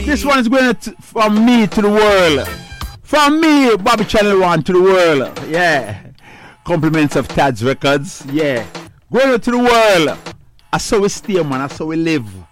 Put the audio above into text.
This one is going from me to the world. From me, Bobby Channel 1 to the world. Yeah. Compliments of Tad's Records. Yeah. Going to the world. I saw we stay, man. I saw we live.